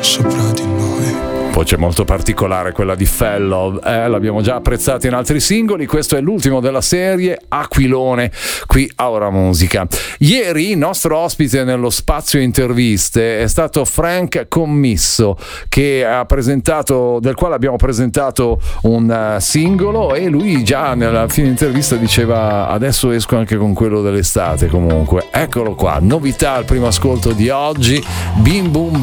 sopra di noi. Voce molto particolare quella di Fellow, l'abbiamo già apprezzato in altri singoli. Questo è l'ultimo della serie, Aquilone, qui a Ora Musica. Ieri il nostro ospite nello spazio interviste è stato Frank Commisso, che ha presentato, del quale abbiamo presentato un singolo, e lui già nella fine intervista diceva: adesso esco anche con quello dell'estate. Comunque eccolo qua, novità al primo ascolto di oggi, Bim Bum